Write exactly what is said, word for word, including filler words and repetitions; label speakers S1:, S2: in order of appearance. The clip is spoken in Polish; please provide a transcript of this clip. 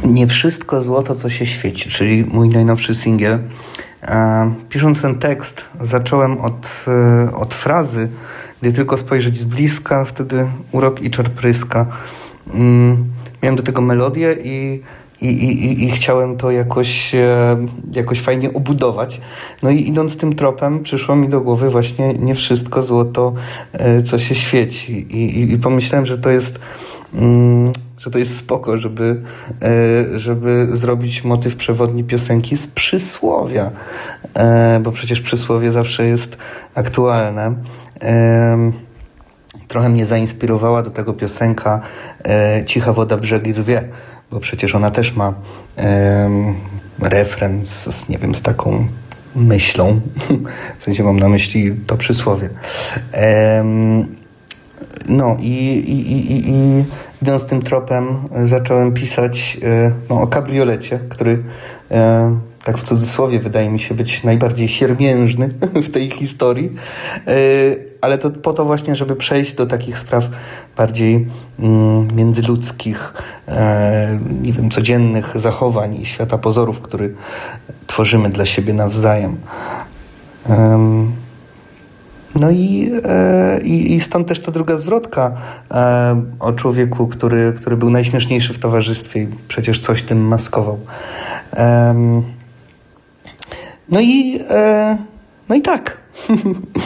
S1: Nie wszystko złoto, co się świeci, czyli mój najnowszy singiel. Pisząc ten tekst, zacząłem od, od frazy: gdy tylko spojrzeć z bliska, wtedy urok i czar pryska. Miałem do tego melodię i, i, i, i chciałem to jakoś, jakoś fajnie obudować. No i idąc tym tropem, przyszło mi do głowy właśnie nie wszystko złoto, co się świeci. I, i, i pomyślałem, że to jest... Mm, że to jest spoko, żeby, żeby zrobić motyw przewodni piosenki z przysłowia, bo przecież przysłowie zawsze jest aktualne. Trochę mnie zainspirowała do tego piosenka Cicha woda brzegi rwie, bo przecież ona też ma refren z, nie wiem, z taką myślą, w sensie mam na myśli to przysłowie. No i, i, i, i idąc tym tropem zacząłem pisać no, o kabriolecie, który e, tak w cudzysłowie wydaje mi się być najbardziej siermiężny w tej historii, e, ale to po to właśnie, żeby przejść do takich spraw bardziej mm, międzyludzkich, e, nie wiem, codziennych zachowań i świata pozorów, który tworzymy dla siebie nawzajem. E, No i, e, i stąd też ta druga zwrotka e, o człowieku, który, który był najśmieszniejszy w towarzystwie i przecież coś tym maskował. E, no i, e, no i tak.